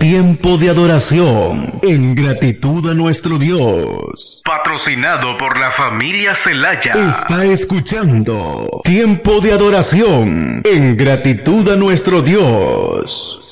Tiempo de adoración en gratitud a nuestro Dios. Patrocinado por la familia Celaya. Está escuchando Tiempo de adoración en gratitud a nuestro Dios.